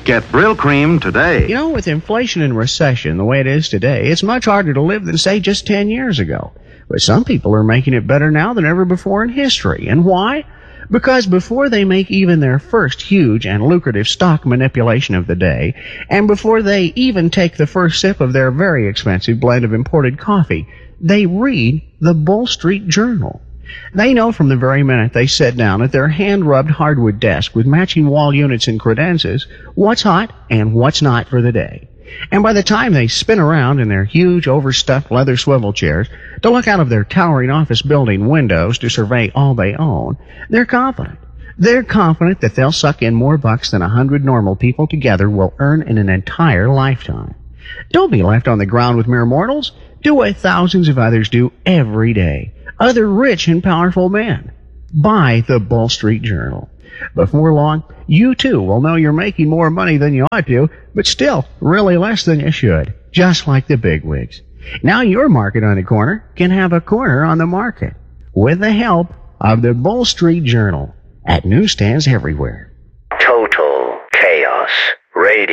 Get Brill Cream today. You know, with inflation and recession the way it is today, it's much harder to live than, say, just 10 years ago. But some people are making it better now than ever before in history. And why? Because before they make even their first huge and lucrative stock manipulation of the day, and before they even take the first sip of their very expensive blend of imported coffee, they read the Bull Street Journal. They know from the very minute they sit down at their hand-rubbed hardwood desk with matching wall units and credenzas what's hot and what's not for the day. And by the time they spin around in their huge, overstuffed leather swivel chairs to look out of their towering office building windows to survey all they own, they're confident. They're confident that they'll suck in more bucks than 100 normal people together will earn in an entire lifetime. Don't be left on the ground with mere mortals. Do what thousands of others do every day. Other rich and powerful men. Buy the Bull Street Journal. Before long, you too will know you're making more money than you ought to, but still really less than you should, just like the bigwigs. Now your market on the corner can have a corner on the market with the help of the Bull Street Journal at newsstands everywhere. Total chaos.